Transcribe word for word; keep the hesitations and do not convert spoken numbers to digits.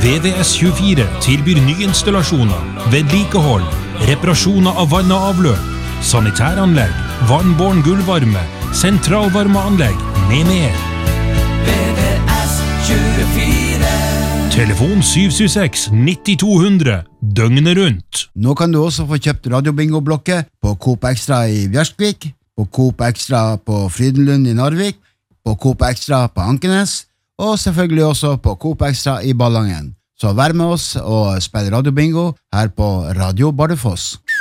V V S tjuefire tilbyr nyinstallasjoner, vedlikehold, reparasjoner av vann og avløp, sanitæranlegg, vannbåren gulvvarme, sentralvarmeanlegg med mer. V V S tjuefire. Telefon syv syv seks nitti to hundre, døgnet rundt. Nå kan du også få kjøpt radiobingo-blokker på Coop Extra i Bjørskvik, på Coop Extra på Frydenlund i Narvik, på Coop Extra på Ankenes, og selvfølgelig også på Coop Extra i Ballangen. Så vær med oss og spill radiobingo her på Radio Bardufoss.